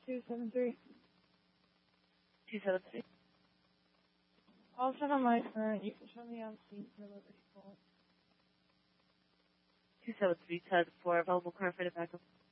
273. 273. All set on my current. You can show me on scene for Liberty Point. 273 to 4, available car for the backup.